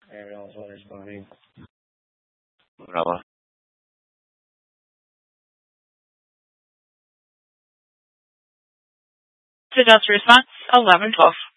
Ariel's one responding. Berapa? To Delta response, 1112.